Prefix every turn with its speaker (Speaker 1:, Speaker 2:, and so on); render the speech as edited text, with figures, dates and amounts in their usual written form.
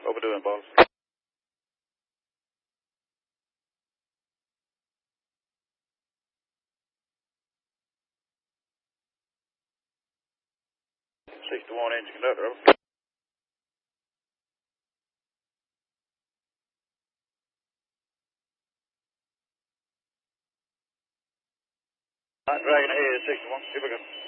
Speaker 1: What we doing, boss? '61 engine conductor, over. Dragon ahead, 61. Here we go.